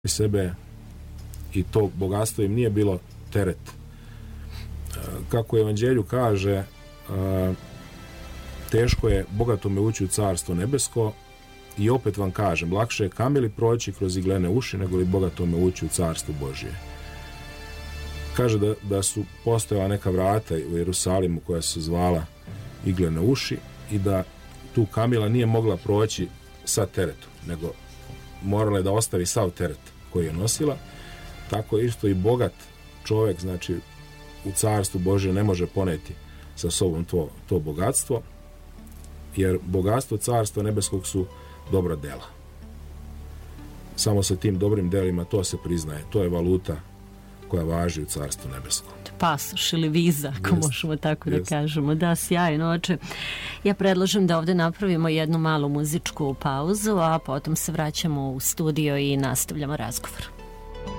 sebe i to bogatstvo im nije bilo teret. Kako evanđelju kaže, teško je bogatome ući u carstvo nebesko i opet vam kažem, lakše je kamili proći kroz iglene uši nego li bogatome ući u carstvo Božje. Kaže da su postojala neka vrata u Jerusalimu koja su zvala iglene uši i da tu kamila nije mogla proći sa teretom, nego morala je da ostavi sav teret koji je nosila. Tako isto i bogat čovjek, znači u carstvu Božje ne može poneti sa sobom to bogatstvo, jer bogatstvo carstva nebeskog su dobra dela. Samo sa tim dobrim delima to se priznaje, to je valuta koja važi u carstvu nebeskom. Pasoš ili viza, ako možemo tako da kažemo. Da, sjajno, oče. Ja predlažem da ovdje napravimo jednu malu muzičku pauzu, a potom se vraćamo u studio i nastavljamo razgovor.